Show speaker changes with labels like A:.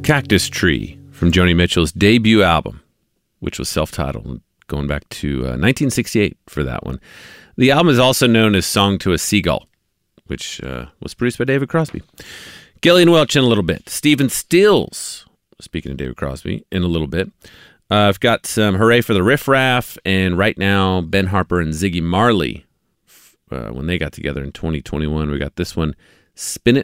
A: Cactus Tree from Joni Mitchell's debut album, which was self-titled, going back to 1968 for that one. The album is also known as Song to a Seagull, which was produced by David Crosby. Gillian Welch in a little bit. Stephen Stills, speaking of David Crosby, in a little bit. I've got some Hooray for the Riff Raff, and right now Ben Harper and Ziggy Marley, when they got together in 2021, we got this one, Spin It